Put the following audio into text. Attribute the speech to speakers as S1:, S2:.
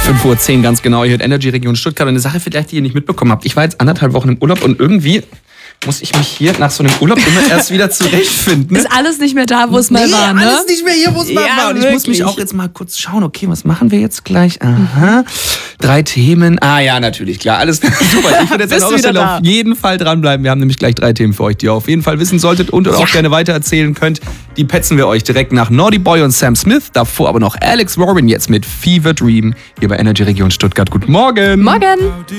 S1: 5:10 Uhr ganz genau. Ihr hört Energy Region Stuttgart. Und eine Sache vielleicht, die ihr nicht mitbekommen habt. Ich war jetzt 1,5 Wochen im Urlaub und irgendwie muss ich mich hier nach so einem Urlaub immer erst wieder zurechtfinden.
S2: Ist alles nicht mehr da, wo es mal war, ne?
S1: Alles nicht mehr hier, wo es mal war. Und ich muss mich auch jetzt mal kurz schauen, okay, was machen wir jetzt gleich? Aha, 3 Themen. Ah ja, natürlich, klar, alles super. Ich würde jetzt an eurer Stelle auf jeden Fall dranbleiben. Wir haben nämlich gleich 3 Themen für euch, die ihr auf jeden Fall wissen solltet und auch gerne weitererzählen könnt. Die petzen wir euch direkt nach Naughty Boy und Sam Smith. Davor aber noch Alex Warren jetzt mit Fever Dream hier bei Energy Region Stuttgart. Guten Morgen.
S2: Morgen.